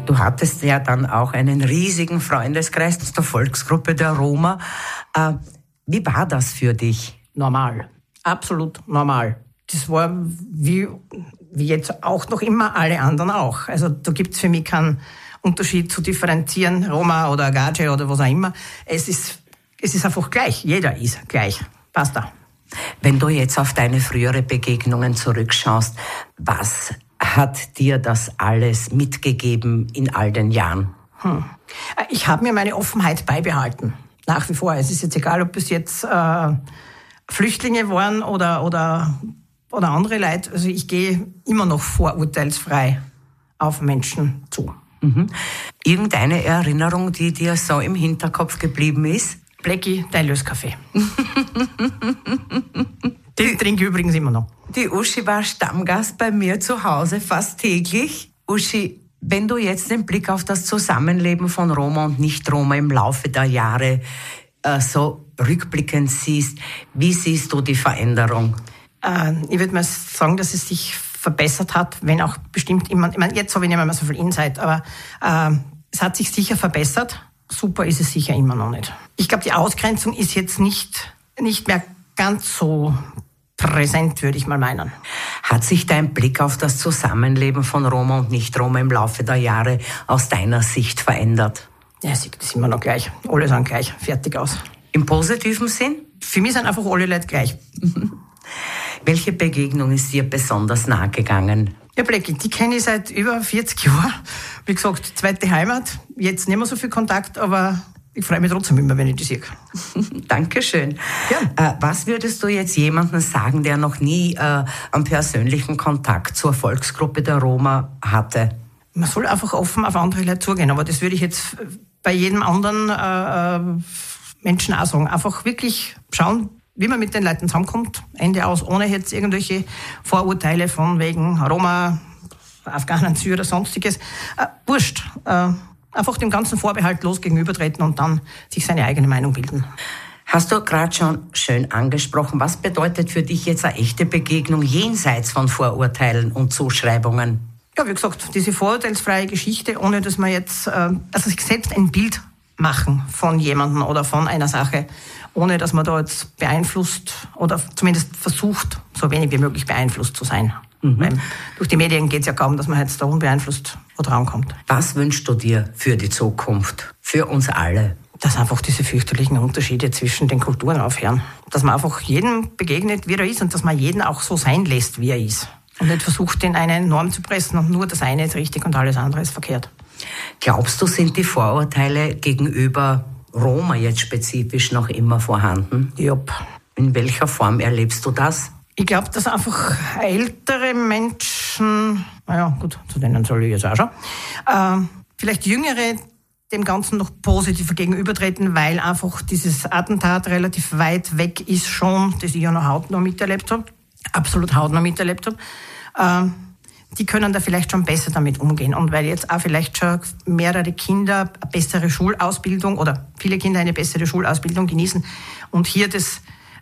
Du hattest ja dann auch einen riesigen Freundeskreis der Volksgruppe der Roma. Wie war das für dich? Normal, absolut normal. Das war wie jetzt auch noch immer alle anderen auch. Also da gibt es für mich keinen Unterschied zu differenzieren, Roma oder Gatsche oder was auch immer. Es ist einfach gleich, jeder ist gleich. Passt da. Wenn du jetzt auf deine frühere Begegnungen zurückschaust, was hat dir das alles mitgegeben in all den Jahren? Ich habe mir meine Offenheit beibehalten, nach wie vor. Es ist jetzt egal, ob es jetzt Flüchtlinge waren oder andere Leute. Also ich gehe immer noch vorurteilsfrei auf Menschen zu. Irgendeine Erinnerung, die dir so im Hinterkopf geblieben ist? Blackie, dein Löskaffee. Den trinke ich übrigens immer noch. Die Uschi war Stammgast bei mir zu Hause fast täglich. Uschi, wenn du jetzt den Blick auf das Zusammenleben von Roma und Nicht-Roma im Laufe der Jahre so rückblickend siehst, wie siehst du die Veränderung? Ich würde mal sagen, dass es sich verbessert hat, wenn auch bestimmt immer, ich meine, jetzt habe ich nicht mehr so viel Insight, aber es hat sich sicher verbessert. Super ist es sicher immer noch nicht. Ich glaube, die Ausgrenzung ist jetzt nicht mehr ganz so präsent, würde ich mal meinen. Hat sich dein Blick auf das Zusammenleben von Roma und Nicht-Roma im Laufe der Jahre aus deiner Sicht verändert? Ja, das ist immer noch gleich. Alle sind gleich. Fertig aus. Im positiven Sinn? Für mich sind einfach alle Leute gleich. Welche Begegnung ist dir besonders nahe gegangen? Ja, Blackie, die kenne ich seit über 40 Jahren. Wie gesagt, zweite Heimat. Jetzt nicht mehr so viel Kontakt, aber ich freue mich trotzdem immer, wenn ich die sehe. Dankeschön. Ja. Was würdest du jetzt jemandem sagen, der noch nie einen persönlichen Kontakt zur Volksgruppe der Roma hatte? Man soll einfach offen auf andere Leute zugehen, aber das würde ich jetzt bei jedem anderen Menschen auch sagen. Einfach wirklich schauen, wie man mit den Leuten zusammenkommt, Ende aus, ohne jetzt irgendwelche Vorurteile von wegen Roma, Afghanen, Syrer, sonstiges. Wurscht. Einfach dem ganzen vorbehaltlos gegenübertreten und dann sich seine eigene Meinung bilden. Hast du gerade schon schön angesprochen, was bedeutet für dich jetzt eine echte Begegnung jenseits von Vorurteilen und Zuschreibungen? Ja, wie gesagt, diese vorurteilsfreie Geschichte, ohne dass man jetzt sich selbst ein Bild machen von jemandem oder von einer Sache, ohne dass man da jetzt beeinflusst oder zumindest versucht, so wenig wie möglich beeinflusst zu sein. Weil durch die Medien geht es ja kaum, dass man jetzt da unbeeinflusst wo dran kommt. Was wünschst du dir für die Zukunft, für uns alle? Dass einfach diese fürchterlichen Unterschiede zwischen den Kulturen aufhören. Dass man einfach jedem begegnet, wie er ist und dass man jeden auch so sein lässt, wie er ist. Und nicht versucht, in eine Norm zu pressen und nur das eine ist richtig und alles andere ist verkehrt. Glaubst du, sind die Vorurteile gegenüber Roma jetzt spezifisch noch immer vorhanden? Ja. In welcher Form erlebst du das? Ich glaube, dass einfach ältere Menschen, naja gut, zu denen soll ich jetzt auch schon, vielleicht Jüngere dem Ganzen noch positiver gegenübertreten, weil einfach dieses Attentat relativ weit weg ist schon, das ich ja noch hautnah miterlebt habe, absolut hautnah miterlebt habe. Die können da vielleicht schon besser damit umgehen. Und weil jetzt auch vielleicht schon mehrere Kinder eine bessere Schulausbildung oder viele Kinder eine bessere Schulausbildung genießen und hier der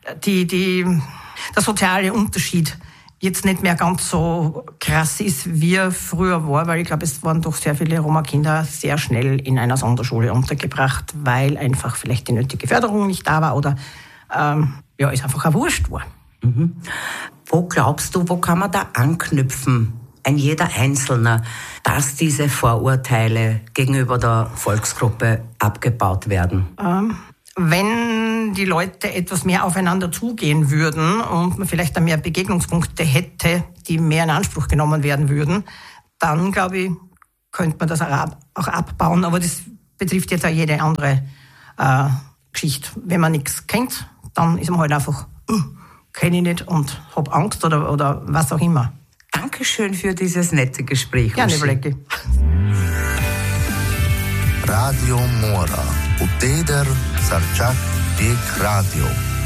soziale Unterschied jetzt nicht mehr ganz so krass ist, wie er früher war, weil ich glaube, es waren doch sehr viele Roma-Kinder sehr schnell in einer Sonderschule untergebracht, weil einfach vielleicht die nötige Förderung nicht da war oder es einfach auch wurscht war. Wo glaubst du, wo kann man da anknüpfen, ein jeder Einzelne, dass diese Vorurteile gegenüber der Volksgruppe abgebaut werden? Wenn die Leute etwas mehr aufeinander zugehen würden und man vielleicht mehr Begegnungspunkte hätte, die mehr in Anspruch genommen werden würden, dann, glaube ich, könnte man das auch abbauen. Aber das betrifft jetzt auch jede andere Geschichte. Wenn man nichts kennt, dann ist man halt einfach, kenne ich nicht und habe Angst oder was auch immer. Dankeschön für dieses nette Gespräch. Gerne, Blackie. Radio Mora. Uteder Sarčak Vijek Radio.